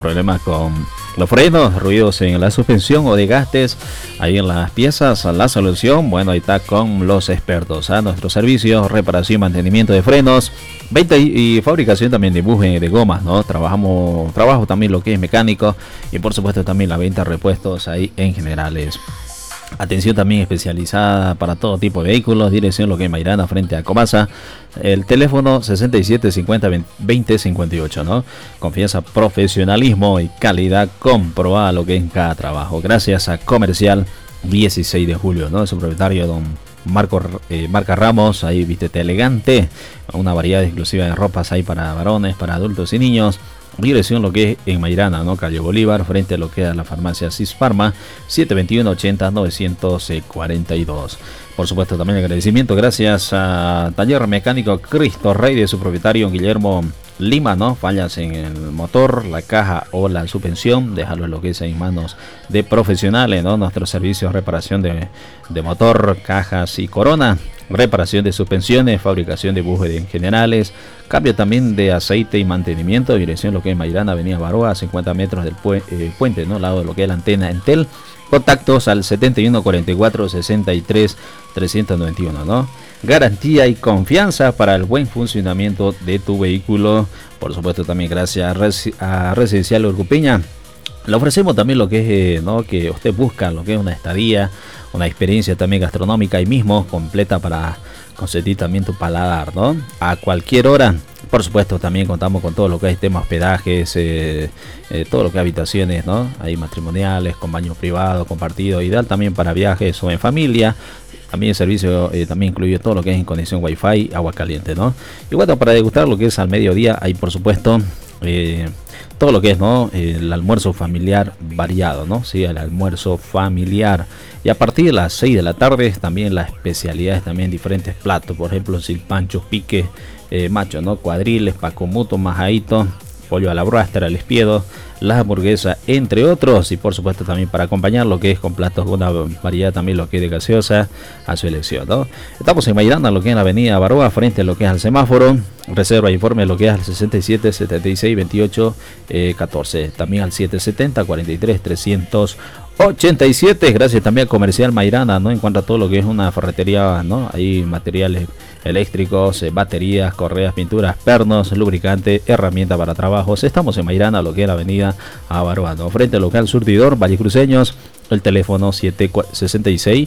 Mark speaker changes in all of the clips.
Speaker 1: Problemas con los frenos, ruidos en la suspensión o desgastes ahí en las piezas. La solución, bueno, ahí está con los expertos a nuestro servicio, reparación y mantenimiento de frenos, venta y fabricación también de empuje de gomas, ¿no? Trabajo también lo que es mecánico y por supuesto también la venta de repuestos ahí en generales. Atención también especializada para todo tipo de vehículos. Dirección Lo que es Mairana frente a Comasa. El teléfono 67 50 20 58, ¿no? Confianza, profesionalismo y calidad comprobada lo que es en cada trabajo. Gracias a Comercial 16 de julio, ¿no? Su propietario don Marca Ramos, ahí vístete elegante. Una variedad exclusiva de ropas ahí para varones, para adultos y niños. Dirección Lo que es en Mairana, ¿no? Calle Bolívar, frente a lo que es la farmacia Cisfarma, 721-80-942. Por supuesto, también agradecimiento gracias a Taller Mecánico Cristo Rey de su propietario Guillermo Lima, ¿no? Fallas en el motor, la caja o la suspensión, déjalo en lo que es en manos de profesionales, ¿no? Nuestros servicios de reparación de motor, cajas y corona, reparación de suspensiones, fabricación de bujes en generales, cambio también de aceite y mantenimiento. Dirección Lo que es Mairana, Avenida Baroa, 50 metros del puente, ¿no? Al lado de lo que es la antena Entel. Contactos al 71 44 63 391, ¿no? Garantía y confianza para el buen funcionamiento de tu vehículo. Por supuesto también gracias a Residencial Urcupeña. Le ofrecemos también lo que es, ¿no? Que usted busca, lo que es una estadía, una experiencia también gastronómica ahí mismo, completa para consentir también tu paladar, ¿no? A cualquier hora. Por supuesto también contamos con todo lo que es tema hospedajes, todo lo que es habitaciones, ¿no? Ahí matrimoniales, con baño privado, compartido, ideal también para viajes o en familia. También el servicio también incluye todo lo que es en conexión Wi-Fi, agua caliente, ¿no? Y bueno, para degustar lo que es al mediodía, hay por supuesto todo lo que es, ¿no? El almuerzo familiar variado, ¿no? Sí, el almuerzo familiar. Y a partir de las 6 de la tarde también las especialidades, también diferentes platos, por ejemplo, silpancho, pique, macho, ¿no? Cuadriles, pacomuto, majadito, pollo a la bráscara, al espiedo, las hamburguesas, entre otros. Y por supuesto también para acompañar lo que es con platos, una variedad también lo que es de gaseosa a su elección, ¿no? Estamos en Mairana, lo que es en la avenida Baroa, frente a lo que es al semáforo. Reserva e informe lo que es al 67 76 28 14. También al 770 43 387. Gracias también a Comercial Mairana, ¿no? En cuanto a todo lo que es una ferretería, ¿no? Hay materiales eléctricos, baterías, correas, pinturas, pernos, lubricantes, herramientas para trabajos. Estamos en Mairana, lo que es la avenida Baroa, ¿no? Frente al local surtidor Vallecruceños. El teléfono 766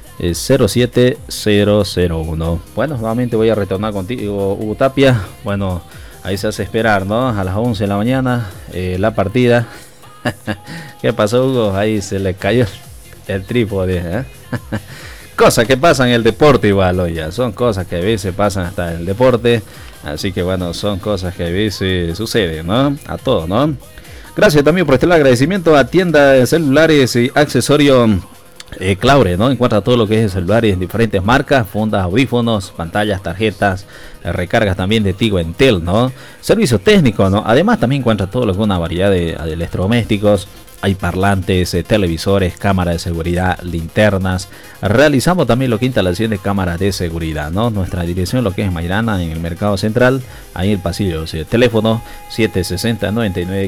Speaker 1: 07001. Bueno, nuevamente voy a retornar contigo, Hugo Tapia. Bueno, ahí se hace esperar, ¿no? A las 11 de la mañana, la partida. ¿Qué pasó, Hugo? Ahí se le cayó el trípode, ¿eh? Cosas que pasan en el deporte igual, oye. Son cosas que a veces pasan hasta en el deporte. Así que bueno, son cosas que a veces suceden, ¿no? A todos, ¿no? Gracias también por este agradecimiento a tienda de celulares y accesorios Claure, ¿no? Encuentra todo lo que es celulares, diferentes marcas, fundas, audífonos, pantallas, tarjetas, recargas también de Tigo Entel, ¿no? Servicio técnico, ¿no? Además también encuentra todo lo que es una variedad de electrodomésticos. Hay parlantes, televisores, cámaras de seguridad, linternas. Realizamos también lo que es instalación de cámaras de seguridad, ¿no? Nuestra dirección lo que es Mairana, en el Mercado Central, ahí en el pasillo. Teléfono 760 99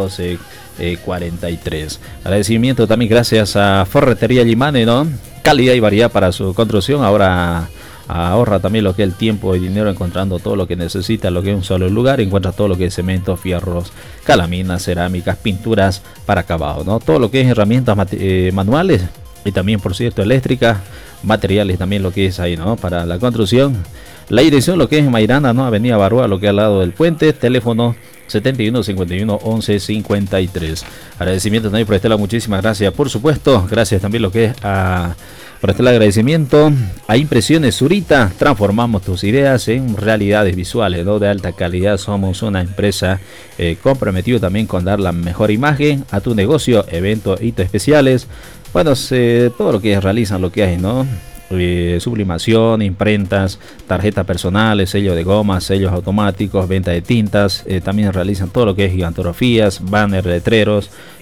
Speaker 1: 543. Agradecimiento también gracias a Ferretería Limane, ¿no? Calidad y variedad para su construcción. Ahora ahorra también lo que es el tiempo y dinero encontrando todo lo que necesita, lo que es un solo lugar. Encuentra todo lo que es cemento, fierros, calaminas, cerámicas, pinturas para acabado, ¿no? Todo lo que es herramientas manuales y también, por cierto, eléctricas, materiales también lo que es ahí, ¿no? Para la construcción. La dirección lo que es en Mairana, ¿no? Avenida Baroa, lo que es al lado del puente. Teléfono 71 51 11 53. Agradecimiento también por Estela, muchísimas gracias, por supuesto. Gracias también lo que es por este agradecimiento a Impresiones Zurita. Transformamos tus ideas en realidades visuales, ¿no? De alta calidad. Somos una empresa comprometida también con dar la mejor imagen a tu negocio, eventos, hitos especiales. Bueno, todo lo que realizan, lo que hay, ¿no? Sublimación, imprentas, tarjetas personales, sellos de goma, sellos automáticos, venta de tintas. También realizan todo lo que es gigantografías, banners, letreros,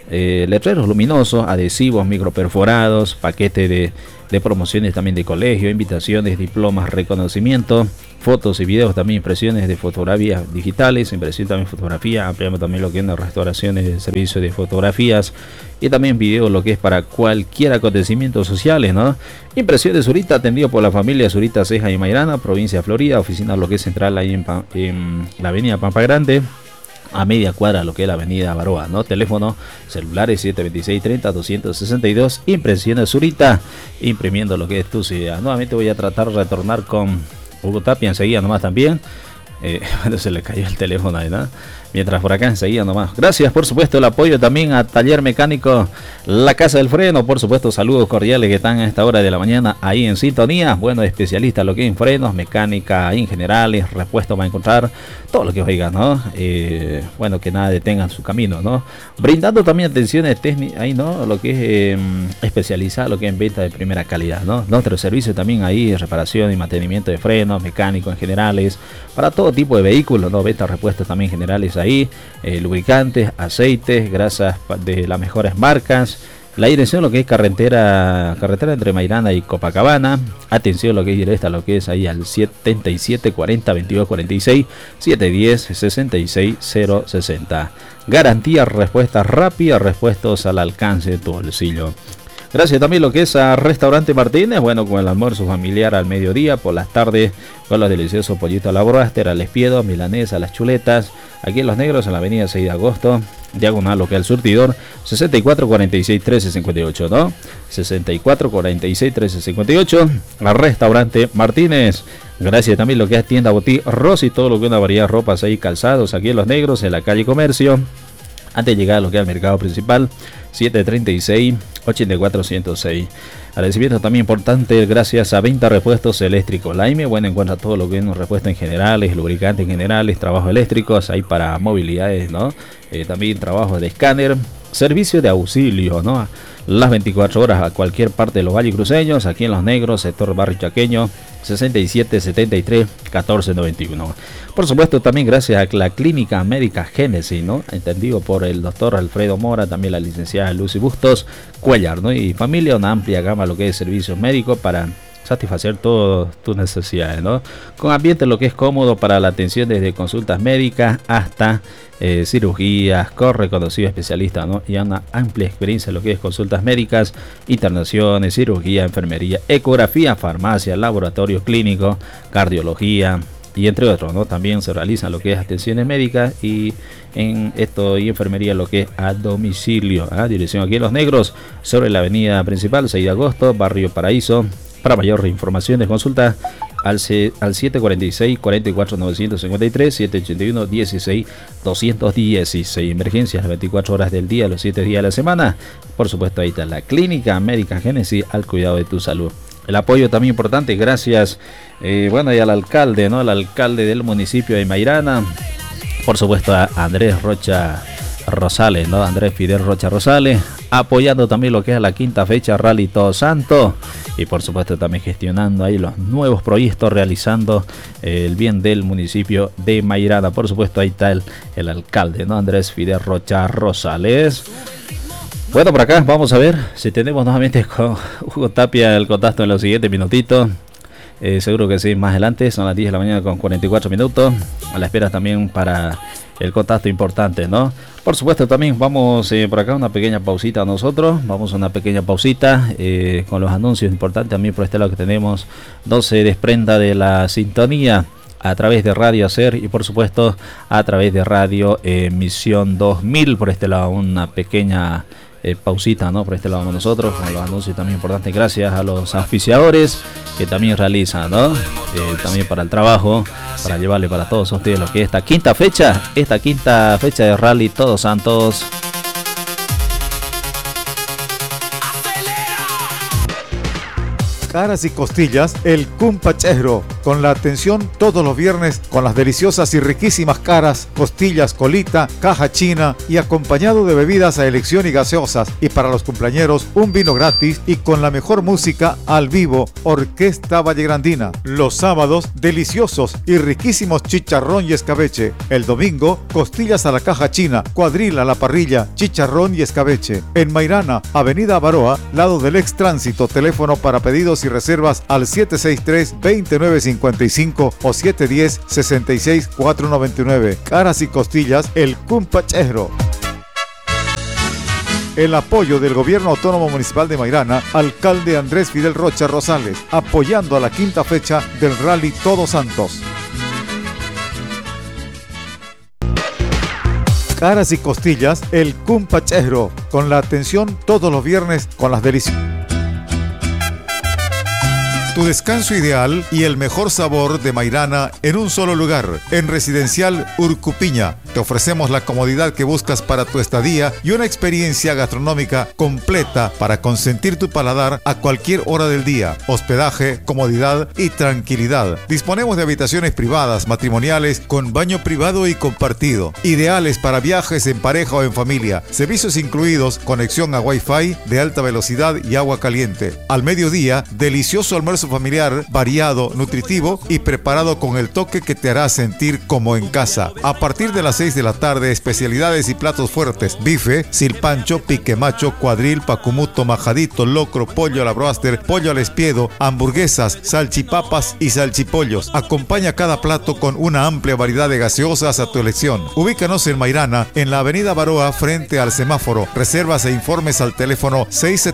Speaker 1: letreros luminosos, adhesivos, microperforados, paquete de promociones también de colegio, invitaciones, diplomas, reconocimiento, fotos y videos, también impresiones de fotografías digitales, impresión también fotografía, ampliamos también lo que es las restauraciones de servicio de fotografías y también video, lo que es para cualquier acontecimiento sociales, ¿no? Impresión de Zurita, atendido por la familia Zurita, Ceja y Mairana, provincia de Florida, oficina lo que es central ahí en la avenida Pampa Grande, a media cuadra lo que es la avenida Baroa, ¿no? Teléfono celulares 726-30-262, impresiones Zurita, imprimiendo lo que es tu ciudad. Nuevamente voy a tratar de retornar con Hugo Tapia enseguida nomás también. Bueno, se le cayó el teléfono ahí, ¿no? Mientras por acá enseguida nomás. Gracias, por supuesto, el apoyo también a Taller Mecánico La Casa del Freno. Por supuesto, saludos cordiales que están a esta hora de la mañana ahí en sintonía. Bueno, especialistas lo que es en frenos, mecánica en generales, repuestos va a encontrar todo lo que oigan, ¿no? Bueno, que nada detengan su camino, ¿no? Brindando también atenciones técnicas ahí, ¿no? Lo que es especializado, lo que es en venta de primera calidad, ¿no? Nuestro servicio también ahí, reparación y mantenimiento de frenos, mecánicos en generales, para todo tipo de vehículos, ¿no? Venta, repuestos también generales ahí, lubricantes, aceites, grasas de las mejores marcas. La dirección lo que es carretera entre Mairana y Copacabana. Atención lo que es directa, lo que es ahí al 7740-2246, 710-66060. Garantía, respuestas rápidas, respuestas al alcance de tu bolsillo. Gracias también lo que es a Restaurante Martínez, bueno, con el almuerzo familiar al mediodía, por las tardes con los deliciosos pollitos a la broaster, al espiedo, milanesa, las chuletas, aquí en Los Negros, en la avenida 6 de agosto, diagonal local surtidor, 6446-1358, ¿no? 6446-1358, al Restaurante Martínez. Gracias también lo que es tienda Boutique Rosy, todo lo que es una variedad de ropas ahí, calzados, aquí en Los Negros, en la calle Comercio, antes de llegar a lo que es el mercado principal, 736-8406. Agradecimiento también importante gracias a Venta Repuestos Eléctricos Laime. Bueno, encuentra todo lo que es un repuesto en generales, lubricantes en generales, trabajos eléctricos, ahí para movilidades, ¿no? También trabajos de escáner, servicio de auxilio, ¿no? Las 24 horas a cualquier parte de los valles cruceños, aquí en Los Negros, sector Barrio Chaqueño, 6773-1491. Por supuesto, también gracias a la Clínica Médica Génesis, ¿no? Entendido por el doctor Alfredo Mora, también la licenciada Lucy Bustos Cuellar, ¿no? Y familia, una amplia gama lo que es servicios médicos para satisfacer todas tus necesidades, ¿no? Con ambiente lo que es cómodo para la atención desde consultas médicas hasta cirugías, con reconocido especialista, ¿no? Y una amplia experiencia en lo que es consultas médicas, internaciones, cirugía, enfermería, ecografía, farmacia, laboratorio clínico, cardiología y entre otros, ¿no? También se realizan lo que es atenciones médicas y en esto y enfermería lo que es a domicilio, ¿eh? Dirección aquí en Los Negros, sobre la avenida principal, 6 de agosto, barrio Paraíso. Para mayor información de consulta al 746-44-953, 781-16-216. Emergencias las 24 horas del día, los 7 días de la semana. Por supuesto, ahí está la Clínica Médica Génesis al cuidado de tu salud. El apoyo también importante, gracias, bueno, y al alcalde, ¿no? Al alcalde del municipio de Mairana. Por supuesto, a Andrés Rocha Rosales, ¿no? Andrés Fidel Rocha Rosales, apoyando también lo que es la quinta fecha Rally Todos Santos y por supuesto también gestionando ahí los nuevos proyectos, realizando el bien del municipio de Mairana. Por supuesto ahí está el alcalde, ¿no? Andrés Fidel Rocha Rosales. Bueno, por acá vamos a ver si tenemos nuevamente con Hugo Tapia el contacto en los siguientes minutitos. Seguro que sí, más adelante, son las 10 de la mañana con 44 minutos. A la espera también para el contacto importante, ¿no? Por supuesto también vamos por acá una pequeña pausita nosotros. Vamos a una pequeña pausita con los anuncios importantes también por este lado que tenemos. No se desprenda de la sintonía a través de Radio Hacer y por supuesto a través de Radio Misión 2000. Por este lado una pequeña pausita, ¿no? Por este lado nosotros con los anuncios también importantes, gracias a los auspiciadores que también realizan, ¿no? También para el trabajo, para llevarle para todos ustedes lo que es esta quinta fecha de Rally Todos Santos.
Speaker 2: Caras y costillas El Cumpachero, con la atención todos los viernes con las deliciosas y riquísimas caras, costillas, colita, caja china y acompañado de bebidas a elección y gaseosas, y para los cumpleañeros un vino gratis y con la mejor música al vivo, Orquesta Vallegrandina. Los sábados deliciosos y riquísimos chicharrón y escabeche. El domingo costillas a la caja china, cuadril a la parrilla, chicharrón y escabeche. En Mairana, Avenida Baroa, lado del ex tránsito. Teléfono para pedidos y reservas al 763-2955 o 710-66499. Caras y costillas, el Cumpachero. El apoyo del Gobierno Autónomo Municipal de Mairana, alcalde Andrés Fidel Rocha Rosales, apoyando a la quinta fecha del Rally Todos Santos. Caras y costillas, el Cumpachero, con la atención todos los viernes con las delicias. Tu descanso ideal y el mejor sabor de Mairana en un solo lugar. En Residencial Urcupiña te ofrecemos la comodidad que buscas para tu estadía y una experiencia gastronómica completa para consentir tu paladar a cualquier hora del día. Hospedaje, comodidad y tranquilidad. Disponemos de habitaciones privadas, matrimoniales, con baño privado y compartido. Ideales para viajes en pareja o en familia. Servicios incluidos, conexión a Wi-Fi de alta velocidad y agua caliente. Al mediodía, delicioso almuerzo familiar, variado, nutritivo y preparado con el toque que te hará sentir como en casa. A partir de las 6 de la tarde, especialidades y platos fuertes: bife, silpancho, piquemacho, cuadril, pacumuto, majadito, locro, pollo a la broaster, pollo al espiedo, hamburguesas, salchipapas y salchipollos. Acompaña cada plato con una amplia variedad de gaseosas a tu elección. Ubícanos en Mairana, en la Avenida Baroa, frente al semáforo. Reservas e informes al teléfono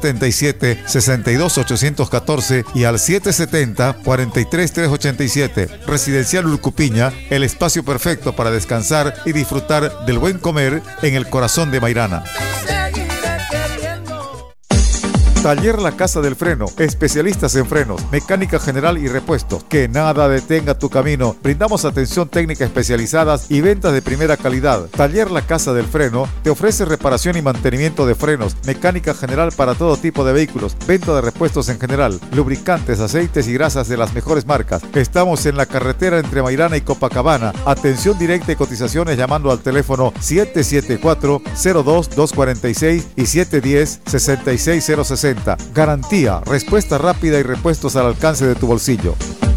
Speaker 2: 677-62814 y al 770-43387. Residencial Urcupiña, el espacio perfecto para descansar y disfrutar del buen comer en el corazón de Mairana. Taller La Casa del Freno, especialistas en frenos, mecánica general y repuestos. Que nada detenga tu camino. Brindamos atención técnica especializada y ventas de primera calidad. Taller La Casa del Freno te ofrece reparación y mantenimiento de frenos, mecánica general para todo tipo de vehículos, venta de repuestos en general, lubricantes, aceites y grasas de las mejores marcas. Estamos en la carretera entre Mairana y Copacabana. Atención directa y cotizaciones llamando al teléfono 774-02-246 y 710-66060. Garantía, respuesta rápida y repuestos al alcance de tu bolsillo.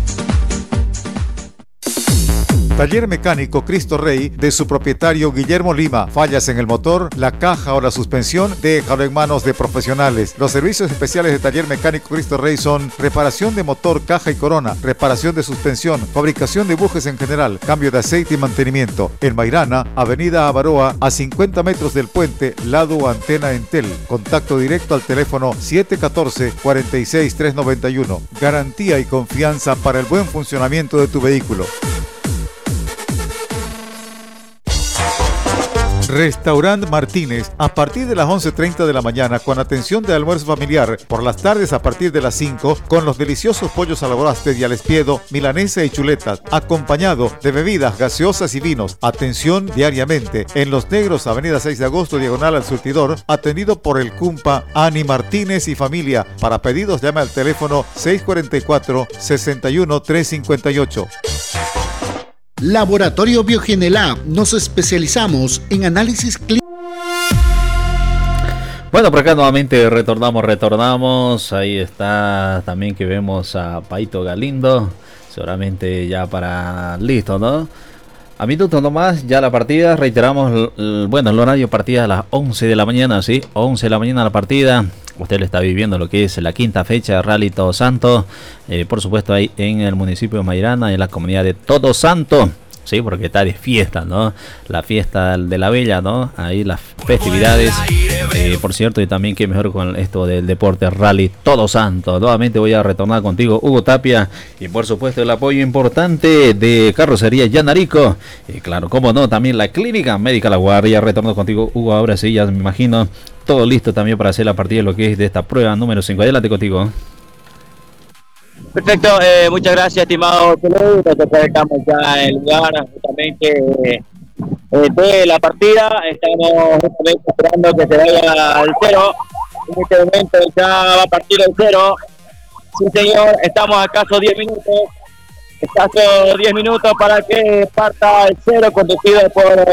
Speaker 2: Taller Mecánico Cristo Rey, de su propietario Guillermo Lima. Fallas en el motor, la caja o la suspensión, déjalo en manos de profesionales. Los servicios especiales de Taller Mecánico Cristo Rey son reparación de motor, caja y corona, reparación de suspensión, fabricación de bujes en general, cambio de aceite y mantenimiento. En Mairana, Avenida Avaroa, a 50 metros del puente, lado Antena Entel. Contacto directo al teléfono 714-46391. Garantía y confianza para el buen funcionamiento de tu vehículo. Restaurant Martínez, a partir de las 11:30 de la mañana con atención de almuerzo familiar, por las tardes a partir de las 5 con los deliciosos pollos a la broaster y al espiedo, milanesa y chuletas, acompañado de bebidas gaseosas y vinos. Atención diariamente en Los Negros, Avenida 6 de agosto, diagonal al surtidor, atendido por el Cumpa Ani Martínez y familia. Para pedidos llame al teléfono 644-61358.
Speaker 3: Laboratorio Biogenelab, nos especializamos en análisis clínico.
Speaker 1: Bueno, por acá nuevamente retornamos. Ahí está también que vemos a Paito Galindo. Seguramente ya para listo, ¿no? A minutos nomás, ya la partida. Reiteramos, el horario partida a las 11 de la mañana, ¿sí? 11 de la mañana la partida. Usted le está viviendo lo que es la quinta fecha de Rally Todos Santos. Por supuesto, ahí en el municipio de Mairana, en la comunidad de Todos Santos. Sí, porque está de fiesta, ¿no? La fiesta de la Bella, ¿no? Ahí las festividades. Por cierto, y también que mejor con esto del deporte Rally Todos Santos. Nuevamente voy a retornar contigo, Hugo Tapia. Y por supuesto el apoyo importante de Carrocería Yanarico. Y claro, cómo no, también la Clínica Médica La Guardia. Retorno contigo, Hugo, ahora sí, ya me imagino. Todo listo también para hacer la partida de lo que es de esta prueba número 5. Adelante contigo.
Speaker 4: Perfecto, muchas gracias, estimado Pelé. Nosotros estamos ya en el lugar justamente de la partida. Estamos justamente esperando que se vaya al cero. En este momento ya va a partir el cero. Sí, señor, estamos a caso 10 minutos. escasos 10 minutos para que parta el cero, conducido por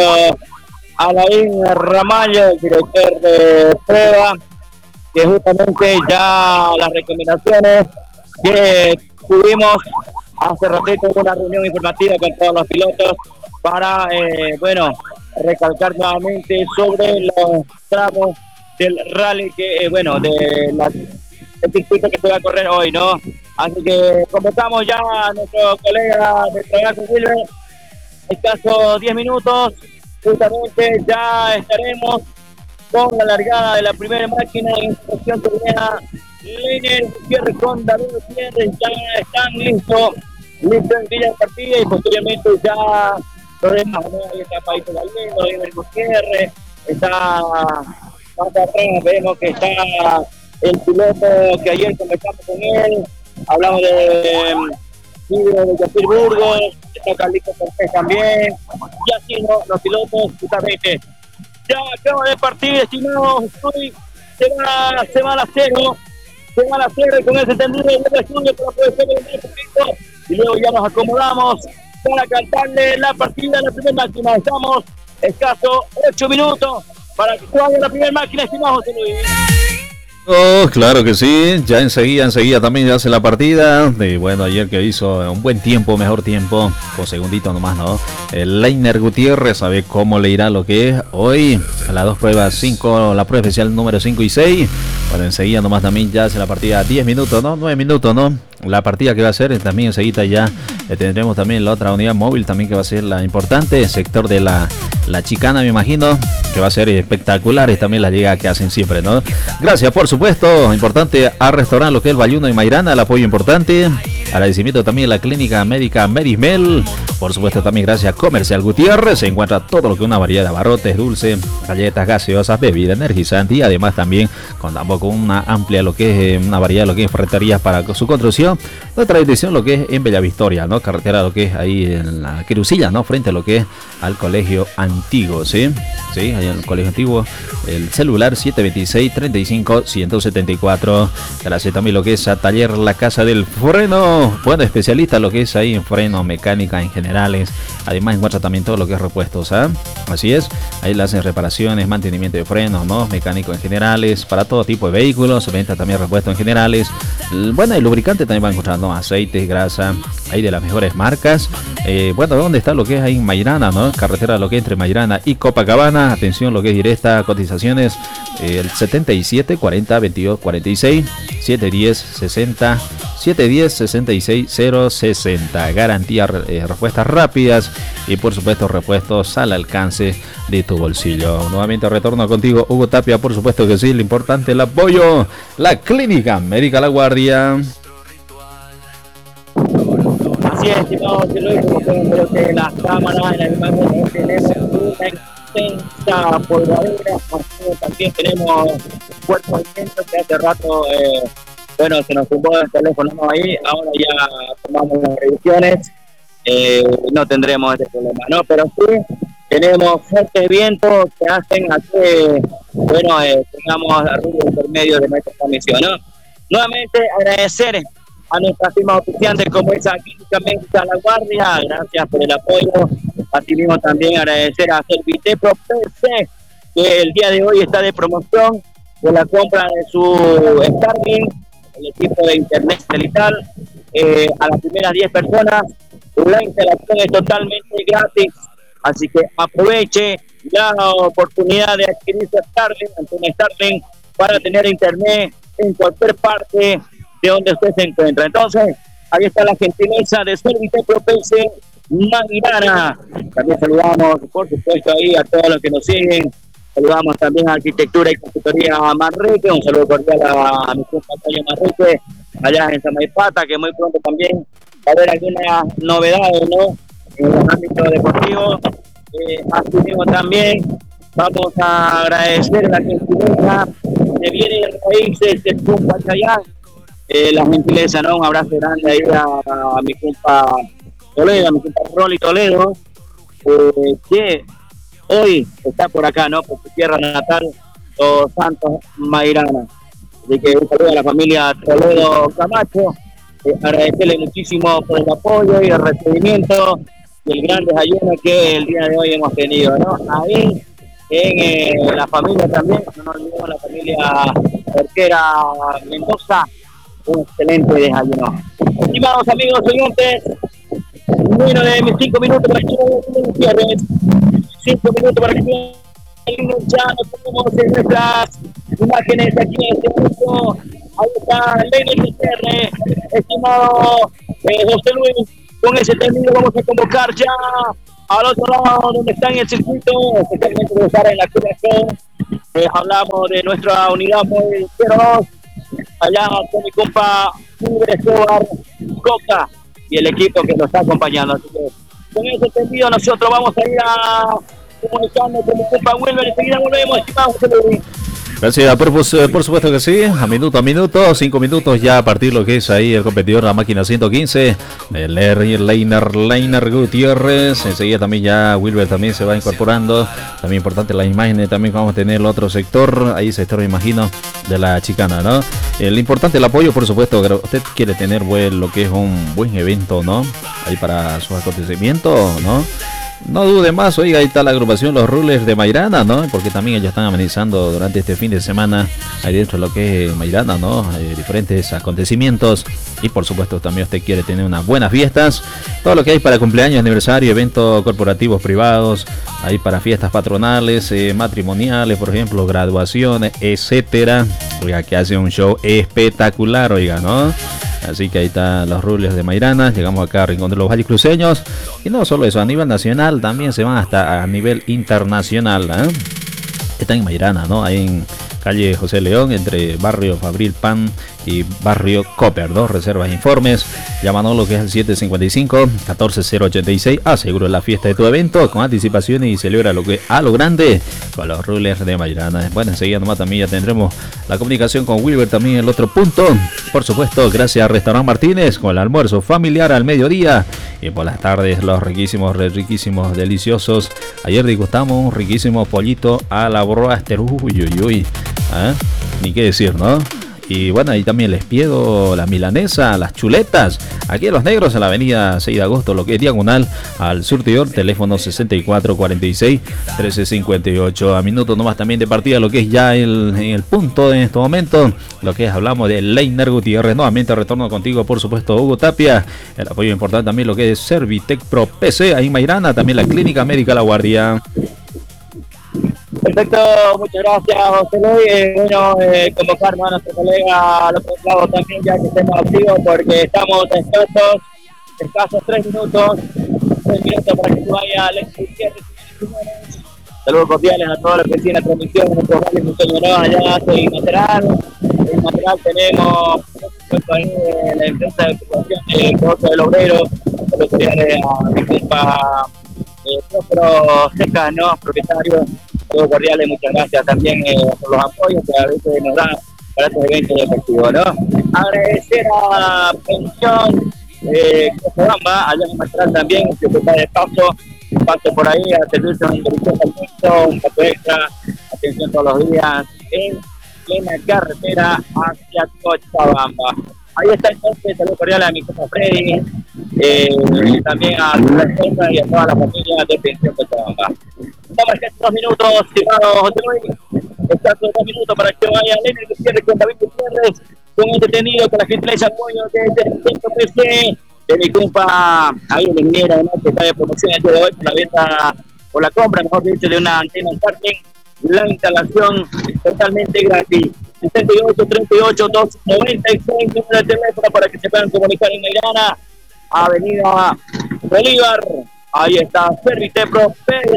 Speaker 4: Alain Ramallo, el director de prueba, que justamente ya las recomendaciones que tuvimos hace ratito en una reunión informativa con todos los pilotos para, recalcar nuevamente sobre los tramos del rally que, el circuito que se va a correr hoy, ¿no? Así que convocamos ya a nuestro colega de trabajo, Silver, escasos 10 minutos, justamente ya estaremos con la largada de la primera máquina de instrucción turbina. Leiner Gutiérrez con David Gutiérrez ya están listos en Villa de Partida, y posteriormente ya los demás, ¿no? Ahí está Paito Galindo, Leiner Gutiérrez, está más atrás, vemos que está el piloto que ayer conversamos con él, hablamos de Yacir Burgos, está Carlitos Cortés también, y así, ¿no? Los pilotos justamente ya acaba de partir, estimado, se va a la cero, y con ese tendido de estudio para poder ser el poquito, y luego ya nos acomodamos para cantarle la partida de la primera máquina. Estamos escaso 8 minutos para que juegue la primera máquina, estimado José Luis.
Speaker 1: Oh, claro que sí, ya enseguida también ya hace la partida. De bueno, ayer que hizo un buen tiempo, mejor tiempo, con segundito nomás, ¿no? El Leiner Gutiérrez, sabe cómo le irá lo que es hoy a las dos pruebas 5, la prueba especial número 5 y 6. Bueno, enseguida nomás también ya hace la partida 10 minutos, ¿no? 9 minutos, ¿no? La partida que va a ser, también enseguida ya tendremos también la otra unidad móvil también que va a ser la importante, sector de la chicana, me imagino, que va a ser espectacular, y también la liga que hacen siempre, ¿no? Gracias, por supuesto, importante a restaurar lo que es el Bayuno y Mairana, el apoyo importante, agradecimiento también a la clínica médica Merismel, por supuesto también gracias a Comercial Gutiérrez, se encuentra todo lo que una variedad de abarrotes, dulce, galletas, gaseosas, bebida energizante, y además también contamos con una amplia lo que es una variedad de lo que es ferreterías para su construcción. Nuestra edición lo que es en Bella Victoria, ¿no? Carretera lo que es ahí en la Quirusilla, ¿no? Frente a lo que es al colegio antiguo, ¿sí? Sí, ahí en el colegio antiguo. El celular 726-35-174. Gracias también lo que es a Taller La Casa del Freno. Bueno, especialista lo que es ahí en freno, mecánica en generales. Además encuentra también todo lo que es repuestos, ¿ah? Así es. Ahí le hacen reparaciones, mantenimiento de frenos, ¿no? Mecánico en generales, para todo tipo de vehículos. Venta también repuestos en generales. Bueno, el lubricante también va a encontrar, ¿no? Aceites, grasa, ahí de las mejores marcas. Bueno, ¿dónde está lo que es ahí en Mairana, ¿no? Carretera lo que es entre Mairana y Copacabana. Atención, lo que es directa, cotizaciones, el 77 40 22 46 710 60 710 66 060. Garantía, respuestas rápidas y por supuesto repuestos al alcance de tu bolsillo. Nuevamente retorno contigo, Hugo Tapia, por supuesto que sí, lo importante, el apoyo, la clínica médica La Guardia.
Speaker 4: Así es, estimado Luis, como pueden ver que las cámaras en la imagen tenemos una extensa polvadera, también tenemos cuerpo de viento que hace rato, se nos tumbó el teléfono ahí, ahora ya tomamos las revisiones, no tendremos ese problema, ¿no? Pero sí tenemos fuertes vientos que hacen a que, tengamos ruido intermedio de nuestra transmisión, ¿no? Nuevamente agradecer a nuestras firmas oficiantes como esa Clínica Médica La Guardia, gracias por el apoyo. Asimismo también agradecer a Servitepro PC, que el día de hoy está de promoción por la compra de su Starlink, el equipo de internet satelital, a las primeras 10 personas. La instalación es totalmente gratis, así que aproveche la oportunidad de adquirir su Starlink, Antena Starlink, para tener internet en cualquier parte de donde usted se encuentra. Entonces, ahí está la gentileza de Servitepro PC Mairana. También saludamos, por supuesto, ahí a todos los que nos siguen. Saludamos también a Arquitectura y Consultoría Manrique. Un saludo cordial a mi compañero Manrique, allá en Samaipata, que muy pronto también va a haber algunas novedades, ¿no?, en el ámbito deportivo. Así mismo también vamos a agradecer la gentileza de Bienes Raíces de Punta Chayán. La gentileza, ¿no? Un abrazo grande ahí a mi compa Toledo, a mi compa Rolly Toledo, que hoy está por acá, ¿no? Por su tierra natal, Los Santos Mairana. Así que un saludo a la familia Toledo Camacho, agradecerle muchísimo por el apoyo y el recibimiento y el gran desayuno que el día de hoy hemos tenido, ¿no? Ahí en la familia también, no nos olvidemos la familia Cerquera Mendoza, un excelente desayuno. Estimados amigos oyentes, menos de 5 minutos para que el cierre, 5 minutos para que ya nos ponemos en nuestras imágenes aquí en este punto. Ahí está Lenny Gutiérrez, estimado José Luis. Con ese término vamos a convocar ya al otro lado donde está en el circuito, especialmente de estar en la curación. Hablamos de nuestra unidad móvil 02, allá con mi compa Uber Escobar Coca y el equipo que nos está acompañando. Así que con ese entendido nosotros vamos a ir a comunicando con mi compa Wilber. Enseguida volvemos, estimado José Luis.
Speaker 1: Gracias, por supuesto que sí, a minuto, 5 minutos ya a partir de lo que es ahí el competidor, la máquina 115, el Leiner Gutiérrez. Enseguida también ya Wilber también se va incorporando. También importante la imagen, también vamos a tener el otro sector, ahí sector me imagino de la chicana, ¿no? El importante el apoyo, por supuesto, usted quiere tener lo que es un buen evento, ¿no? Ahí para su acontecimiento, ¿no? No dude más, oiga, ahí está la agrupación Los Rulers de Mairana, ¿no? Porque también ellos están amenizando durante este fin de semana ahí dentro de lo que es Mairana, ¿no? Diferentes acontecimientos y por supuesto también usted quiere tener unas buenas fiestas, todo lo que hay para cumpleaños, aniversario, eventos corporativos privados, ahí para fiestas patronales, matrimoniales, por ejemplo, graduaciones, etcétera. Oiga, que hace un show espectacular, oiga, ¿no? Así que ahí están Los Rulers de Mairana. Llegamos acá a Rincón de los Valles Cruceños. Y no solo eso, a nivel nacional también se van hasta a nivel internacional, ¿eh? Están en Mairana, ¿no? Ahí en calle José León, entre barrio Fabril Pan y barrio Copper, ¿no? Reservas e informes, llámanos lo que es el 755-14086. Asegura la fiesta de tu evento con anticipación y celebra lo que a lo grande con Los Rulers de Mairana. Bueno, enseguida nomás también ya tendremos la comunicación con Wilber también en el otro punto. Por supuesto, gracias a Restaurant Martínez con el almuerzo familiar al mediodía y por las tardes los riquísimos, deliciosos. Ayer degustamos un riquísimo pollito a la broaster. Uy. ¿Eh? Ni qué decir, ¿no? Y bueno, ahí también les pido la milanesa, las chuletas. Aquí en Los Negros, en la avenida 6 de agosto, lo que es diagonal al surtidor, teléfono 6446-1358. A minutos nomás también de partida, lo que es ya en el punto en este momento, lo que es, hablamos de Leiner Gutiérrez. Nuevamente retorno contigo, por supuesto, Hugo Tapia. El apoyo importante también lo que es Servitec Pro PC, ahí en Mairana, también la Clínica Médica La Guardia.
Speaker 4: Perfecto, muchas gracias, José Luis. Bueno, convocar a nuestro colega al otro lado también, ya que estemos activos, porque estamos escasos 3 minutos para que se vaya Alex Gutiérrez. Saludos cordiales a todos los que siguen la transmisión en nuestros barrios Monteñoró, allá en Lateral. En Lateral tenemos ahí la empresa de ocupación de Costa del Obrero, saludos cordiales a mi compa Próspero Seca, ¿no? Propietario. Saludos cordiales, muchas gracias también por los apoyos que a veces nos dan para estos eventos deportivos, ¿no? Agradecer a Pensión Cochabamba, allá en Mastral también, que está de paso por ahí a servirse un delicioso almuerzo, un plato extra, atención todos los días en plena carretera hacia Cochabamba. Ahí está entonces, saludos cordiales a mi compa Freddy, también a la esposa y a toda la familia de Pensión Cochabamba. Estamos en 2 minutos, estimado José Luis. Están 2 minutos para que vaya Leiner Gutiérrez con David Gutiérrez, con un detenido, con la gentileza apoyo de Centro PC, de mi compa, ahí el ingeniero, ¿no? Que está de promoción el día de hoy por la venta, por la compra, mejor dicho, de una antena Starting. La instalación es totalmente gratis. 68 38 296, número de teléfono para que se puedan comunicar en Mairana, Avenida Bolívar. Ahí está Servitec Pro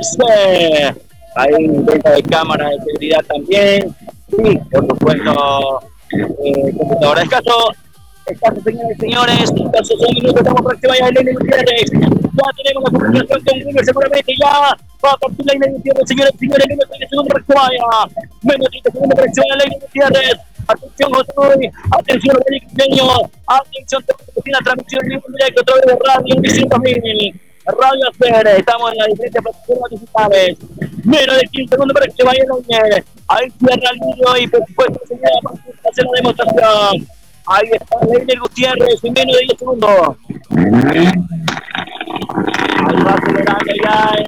Speaker 4: PC. Hay venta de cámaras de seguridad también. Y por supuesto, computadora. Escasos, señores y señores. Escasos 2 minutos. Estamos para que vaya Leiner Gutiérrez. Ya tenemos la comunicación con Wilber, seguramente ya va a partir Leiner Gutiérrez. Señores y señores, menos 30 segundos para que vaya. Menos 30 segundos para que vaya Leiner Gutiérrez. Atención, José Luis. Atención, los pequeños. Atención, la transmisión en directo a través de Radio 100.000. Radio Hacer, estamos en las diferentes plataformas digitales. Menos de 15 segundos para que se vaya Leiner. Ahí cierra el niño y por supuesto se lleva para hacer la demostración. Ahí está Leiner Gutiérrez, en menos de 10 segundos. Ahí va acelerando ya el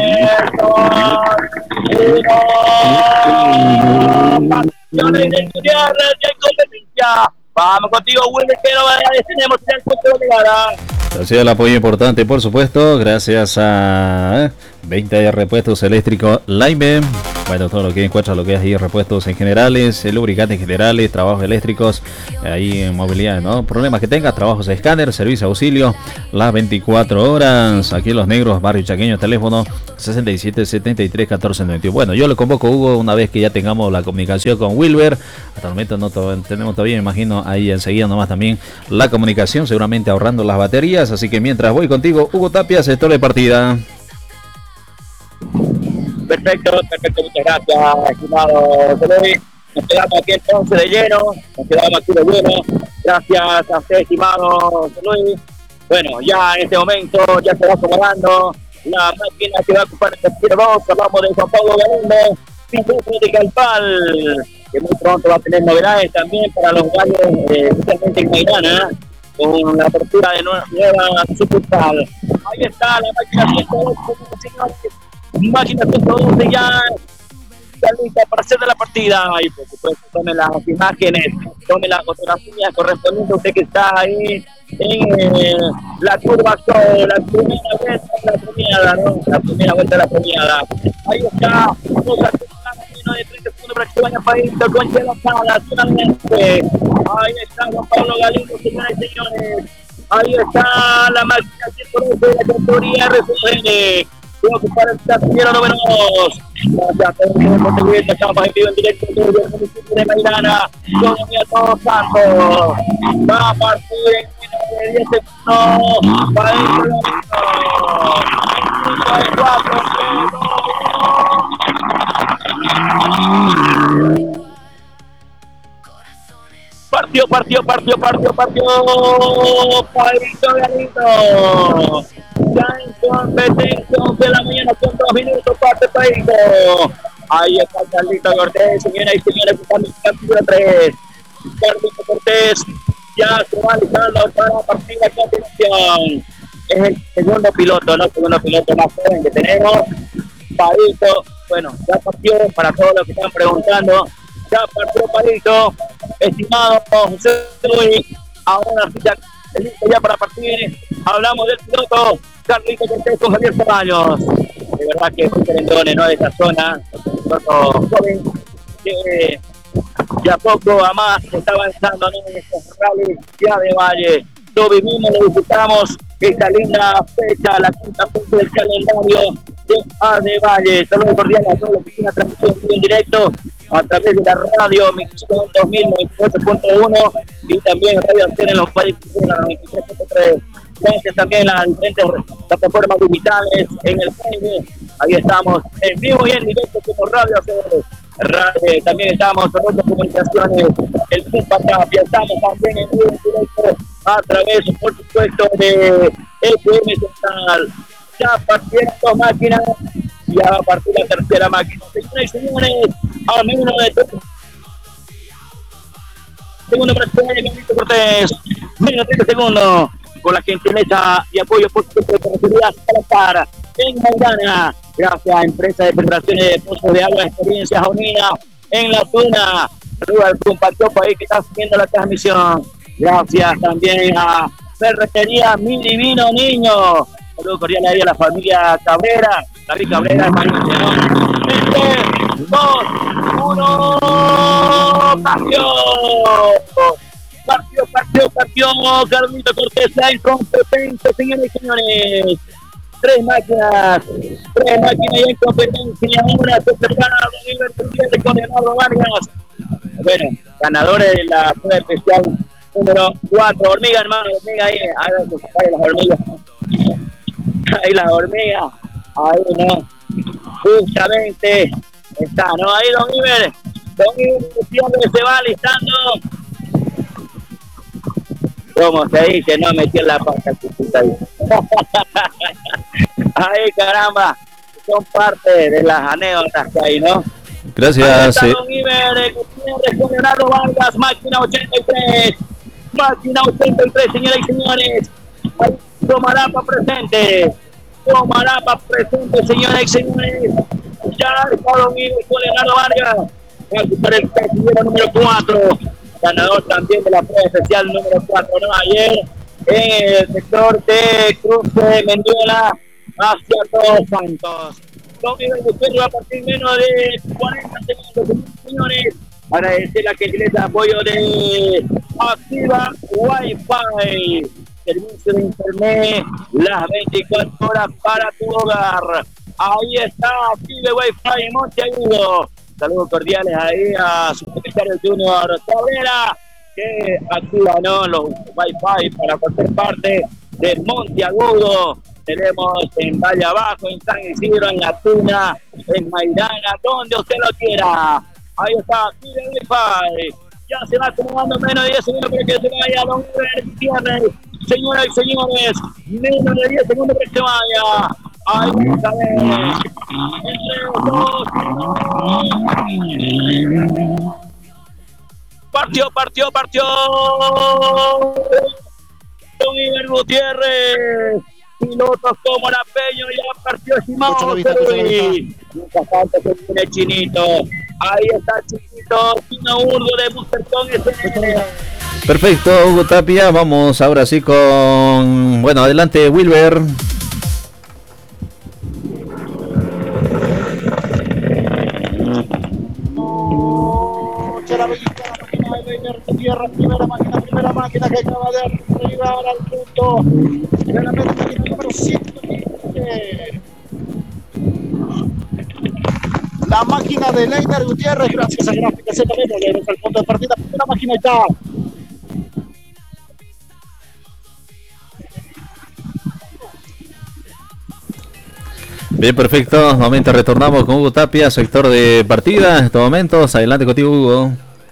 Speaker 4: Leiner Gutiérrez, ya en competencia. Vamos contigo, Wilmer, que no tenemos el punto de llegada.
Speaker 1: Gracias al apoyo importante, por supuesto, gracias a 20 repuestos eléctricos Laime. Bueno, todo lo que encuentra, lo que es ahí, repuestos en generales, lubricantes generales, trabajos eléctricos, ahí en movilidad, ¿no? Problemas que tengas, trabajos de escáner, servicio auxilio, las 24 horas, aquí en Los Negros, barrio Chaqueño, teléfono 6773-1491. Bueno, yo le convoco a Hugo una vez que ya tengamos la comunicación con Wilber. Hasta el momento no tenemos todavía, me imagino, ahí enseguida nomás también la comunicación, seguramente ahorrando las baterías. Así que mientras voy contigo, Hugo Tapia, sector de partida.
Speaker 4: Perfecto, muchas gracias, estimado Luis. Nos quedamos aquí entonces de lleno, Gracias a usted, estimado Luis. Bueno, ya en este momento ya se va acomodando la máquina que va a ocupar el tercer 2. Hablamos de Juan Pablo Galindo, piloto de Calpal, que muy pronto va a tener novedades también para los gallos, especialmente en Mairana, con la apertura de nueva sucursal. Ahí está la máquina 112, señores. Máquina 112 ya está lista para hacer de la partida. Y por supuesto, tome las imágenes, tome las fotografías correspondientes. Usted que está ahí en la curva show, la primera vuelta de la premiada, ¿no? La primera vuelta de la premiada. Ahí está, menos de 30 segundos para que se vaya para esto, con la sala, finalmente. Ahí está Juan Pablo Galindo, señoras y señores. Ahí está la máquina 112 de la categoría RCN. Voy a ocupar el casillero número 2. Gracias por el contribuyente. Estamos en vivo en directo desde el municipio de Mairana. Con Todos Santos. Va a partir en menos de 10 segundos. Para el Partió. Pairito Galindo. Ya en competencia, 11 de la mañana con 2 minutos, parte Pairito. Ahí está Carlito Cortés, señoras y señores, buscando el capítulo 3. Carlito Cortés ya se va alistando para partir la continuación. Es el segundo piloto más joven que tenemos. Pairito, bueno, ya partió, para todos los que están preguntando. Ya partió Pairito, estimado José Luis. Ahora sí listo ya para partir. Hablamos del piloto Carlito Cortés con Javier Ceballos. De verdad que muy querendones, ¿no? De esta zona. Un piloto joven que de a poco a más está avanzando, ¿no? En estos rallies ya de Valle. Lo vivimos, lo disfrutamos. Esta linda fecha, la quinta fecha del calendario de Valle. Saludos cordiales a todos los que tienen una transmisión en directo a través de la radio Mixón 2098.1 y también Radio Antena en los países de la 93.3. Gracias también a las diferentes plataformas digitales en el Facebook. Ahí estamos en vivo y en directo como Radio también estamos en otras comunicaciones, el Tapia, estamos también en vivo y directo a través, por supuesto, de FM Central. Ya partieron máquinas, ya va a partir la tercera máquina. Señoras y señores, a menos de 30 segundos para el Carlito Cortés, menos de 30 segundos, con la gentileza y apoyo, por supuesto, de Conexión Salazar en Mairana. Gracias a Empresa de Penetraciones de Pozos de Agua, Experiencias Unidas en la Tuna. Saludos al compacto ahí que está siguiendo la transmisión. Gracias también a Ferretería Mi Divino Niño. Saludos cordiales ahí a la familia Cabrera. David Cabrera, María. 3, 2, 1. Partió. Carlito Cortés en competencia, señores y señores. Tres máquinas y en competencia. Una se prepara con Leonardo Vargas. Bueno, ganadores de la prueba especial número 4. Hormiga, hermano, hormiga ahí. Ahí las hormigas. Ahí las hormigas. Ahí, ¿no? Justamente está, ¿no? Ahí Don Iber se va alistando. Como se dice, no metió la pata ahí. Ay, caramba, son parte de las anécdotas que hay, ¿no?
Speaker 1: Gracias.
Speaker 4: Don Iber, con Leonardo Vargas, máquina 83. Máquina 83, señoras y señores. Tomarapa presente. Tomarapa presente, señoras y señores. Ya Estados Unidos con Leonardo Vargas. Para el casillero número 4. Ganador también de la prueba especial número 4, ¿no? Ayer en el sector de Cruce Mendiola hacia Todos Santos. Don Miguel Gutiérrez a partir menos de 40 segundos, señores. Agradecer la gentileza de apoyo de Activa Wi-Fi, servicio de internet las 24 horas para tu hogar. Ahí está Activa Wi-Fi en Monteagudo. Saludos cordiales ahí a su secretario Junior Cabrera, que activa, ¿no?, los Wi-Fi para cualquier parte de Monteagudo. Tenemos en Valle Abajo, en San Isidro, en La Tuna, en Mairana, donde usted lo quiera. Ahí está, aquí de Wi-Fi. Ya se va acomodando menos de 10 segundos para que se vaya Don Gutiérrez. Señoras y señores, menos de 10 segundos para que se vaya. Ahí está, entre los dos. Partió. Don Iber Gutiérrez. Pilotos como la Peño, ya partió estimado mientras tanto se viene el Chinito. Ahí está Chinito, Chino Urdo de Busterton SL.
Speaker 1: Perfecto, Hugo Tapia. Vamos ahora sí con... Bueno, adelante, Wilber.
Speaker 5: Primera máquina que acaba de arribar al punto de la meta máquina número 115. La máquina de Leiner Gutiérrez, gracias a Gráfica Z, volvemos al punto de partida. Primera máquina está.
Speaker 1: Bien, perfecto. Nuevamente retornamos con Hugo Tapia, sector de partida. En estos momentos, adelante contigo, Hugo.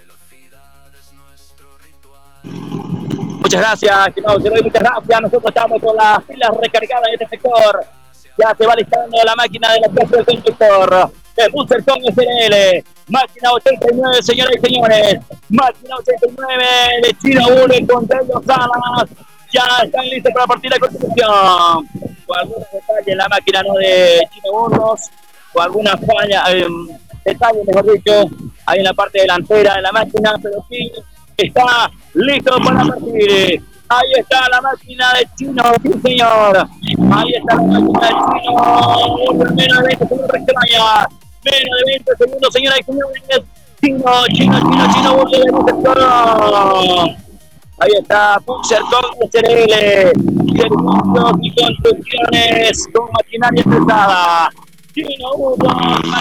Speaker 4: Muchas gracias, estimado, muchas gracias. Nosotros estamos con las pilas recargadas en este sector. Ya se va listando la máquina de la plaza del conductor de Busterton SL. Máquina 89, señoras y señores. Máquina 89 de Chino Ule con Tello Salas. Ya están listos para partir la construcción. Con algunos detalles en la máquina, ¿no?, de Chino Burgos. Con algunas fallas, detalles, mejor dicho, ahí en la parte delantera de la máquina, pero sí está listo para partir. Ahí está la máquina de Chino, sí señor. Ahí está la máquina de Chino. Menos de 20 segundos para que vaya. Menos de 20 segundos, señoras y señores. Chino, Burgos de Busterton. Ahí está Busterton SL. Servicios y construcciones con maquinaria pesada. Chino Burgos,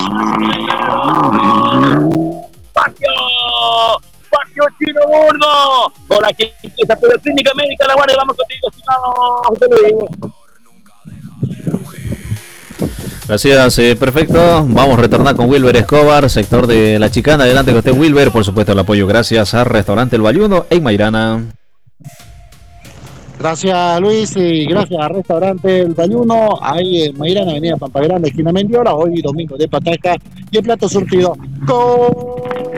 Speaker 4: Patio Chino Burgos. Por aquí esa clínica médica La Guardia. Vamos contigo, estimado José Luis.
Speaker 1: Gracias, perfecto. Vamos a retornar con Wilber Escobar, sector de La Chicana. Adelante con usted, Wilber. Por supuesto, el apoyo gracias al restaurante El Bayuno en Mairana.
Speaker 5: Gracias, Luis, y gracias al restaurante El Bayuno, ahí en Mairana, avenida Pampa Grande, esquina Mendiola. Hoy domingo de pataca y el plato surtido con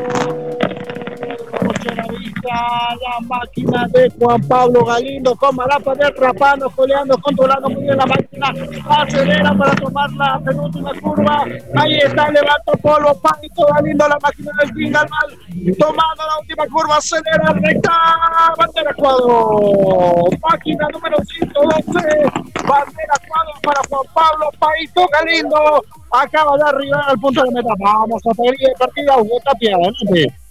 Speaker 5: la máquina de Juan Pablo Galindo, con Malapa derrapando, coleando, controlando muy bien la máquina, acelera para tomar la penúltima curva. Ahí está, levanta polvo, Pánico Galindo, la máquina del Pingalmal, tomando la última curva, acelera, recta, bandera cuadro, máquina número 112, bandera cuadro para Juan Pablo Pánico Galindo, acaba de arribar al punto de meta. Vamos a pedir el partido, Hugo Tapia, adelante.